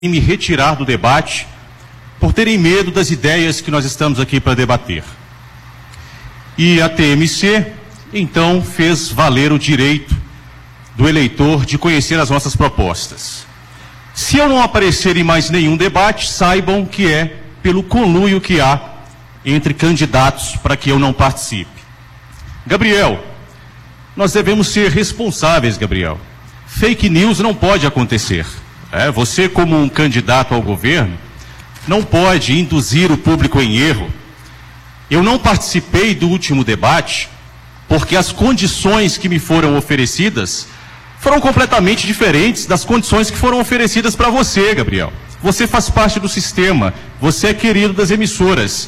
me retirar do debate por terem medo das ideias que nós estamos aqui para debater. E a TMC, então, fez valer o direito do eleitor de conhecer as nossas propostas. Se eu não aparecer em mais nenhum debate, saibam que é pelo conluio que há entre candidatos para que eu não participe. Gabriel, nós devemos ser responsáveis, Gabriel. Fake news não pode acontecer. Você, como um candidato ao governo, não pode induzir o público em erro. Eu não participei do último debate porque as condições que me foram oferecidas foram completamente diferentes das condições que foram oferecidas para você, Gabriel. Você faz parte do sistema, você é querido das emissoras.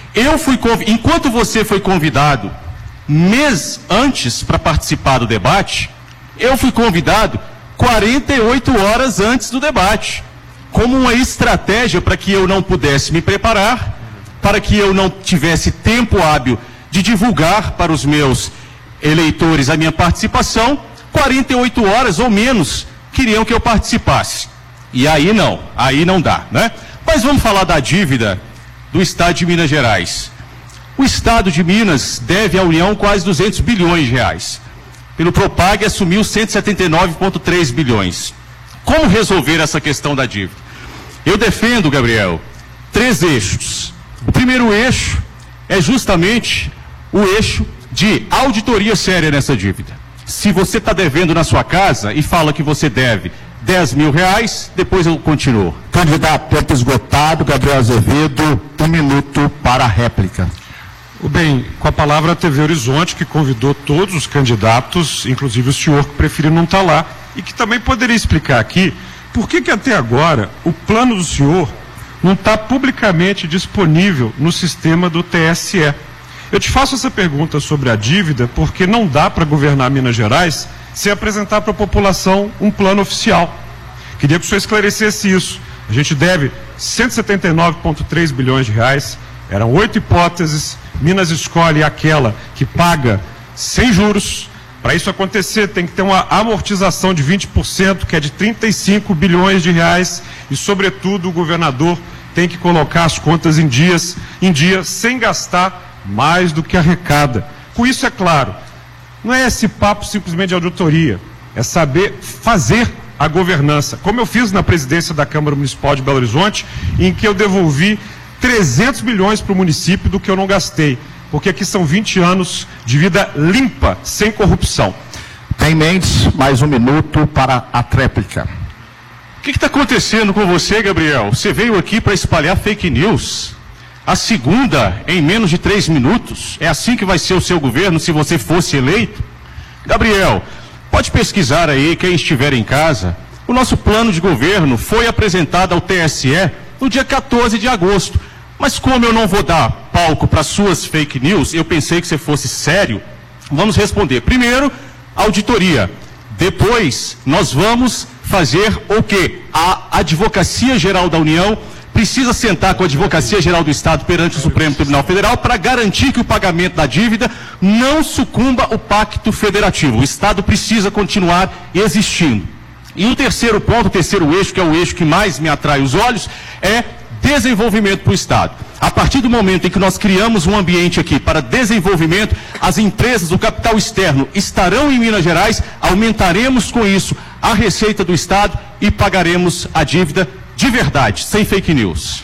Enquanto você foi convidado mês antes para participar do debate, eu fui convidado 48 horas antes do debate, como uma estratégia para que eu não pudesse me preparar, para que eu não tivesse tempo hábil de divulgar para os meus eleitores a minha participação. 48 horas ou menos queriam que eu participasse. E aí não dá, né? Mas vamos falar da dívida do Estado de Minas Gerais. O Estado de Minas deve à União quase 200 bilhões de reais. Pelo Propag assumiu 179,3 bilhões. Como resolver essa questão da dívida? Eu defendo, Gabriel, 3 eixos. O primeiro eixo é justamente o eixo de auditoria séria nessa dívida. Se você está devendo na sua casa e fala que você deve 10 mil reais, depois eu continuo. Candidato, tempo esgotado. Gabriel Azevedo, 1 minuto para a réplica. Bem, com a palavra a TV Horizonte, que convidou todos os candidatos, inclusive o senhor que preferiu não estar lá, e que também poderia explicar aqui por que até agora o plano do senhor não está publicamente disponível no sistema do TSE. Eu te faço essa pergunta sobre a dívida porque não dá para governar Minas Gerais sem apresentar para a população um plano oficial. Queria que o senhor esclarecesse isso. A gente deve 179,3 bilhões de reais, eram 8 hipóteses, Minas escolhe aquela que paga sem juros. Para isso acontecer, tem que ter uma amortização de 20%, que é de 35 bilhões de reais, e, sobretudo, o governador tem que colocar as contas em dia, sem gastar mais do que arrecada. Com isso, é claro, não é esse papo simplesmente de auditoria, é saber fazer a governança, como eu fiz na presidência da Câmara Municipal de Belo Horizonte, em que eu devolvi 300 milhões para o município do que eu não gastei, porque aqui são 20 anos de vida limpa, sem corrupção. Tem Mendes, mais 1 minuto para a tréplica. O que está acontecendo com você, Gabriel? Você veio aqui para espalhar fake news. A segunda em menos de 3 minutos. É assim que vai ser o seu governo se você fosse eleito? Gabriel, pode pesquisar aí, quem estiver em casa. O nosso plano de governo foi apresentado ao TSE no dia 14 de agosto. Mas como eu não vou dar palco para suas fake news, eu pensei que você fosse sério. Vamos responder. Primeiro, auditoria. Depois, nós vamos fazer o quê? A Advocacia Geral da União precisa sentar com a Advocacia Geral do Estado perante o Supremo Tribunal Federal para garantir que o pagamento da dívida não sucumba ao pacto federativo. O Estado precisa continuar existindo. E o terceiro ponto, o terceiro eixo, que é o eixo que mais me atrai os olhos, é desenvolvimento para o Estado. A partir do momento em que nós criamos um ambiente aqui para desenvolvimento, as empresas, o capital externo estarão em Minas Gerais, aumentaremos com isso a receita do Estado e pagaremos a dívida de verdade, sem fake news.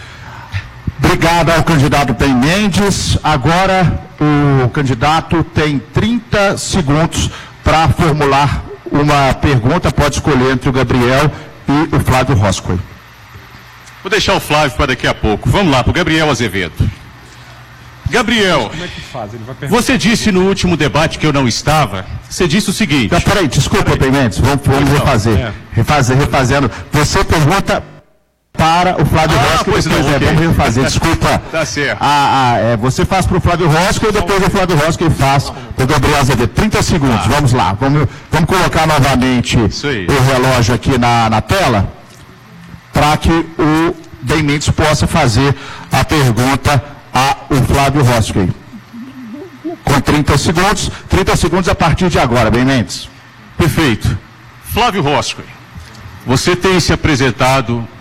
Obrigado ao candidato Tem Mendes. Agora o candidato tem 30 segundos para formular uma pergunta, pode escolher entre o Gabriel e o Flávio Roscoe. Vou deixar o Flávio para daqui a pouco. Vamos lá, para o Gabriel Azevedo. Gabriel, como é que faz? Ele vai você disse no último debate que eu não estava, você disse o seguinte... Peraí, desculpa, Tem Mendes, vamos refazer. Refazendo. Você pergunta para o Flávio Roscoe, pois não, okay. Vamos refazer, desculpa. Tá certo. Você faz para o Flávio Roscoe e depois o Flávio Roscoe faz para o Gabriel Azevedo. 30 segundos, vamos lá. Vamos colocar novamente o relógio aqui na tela, para que o Tem Mendes possa fazer a pergunta ao Flávio Roscoe. Com 30 segundos a partir de agora, Tem Mendes. Perfeito. Flávio Roscoe, você tem se apresentado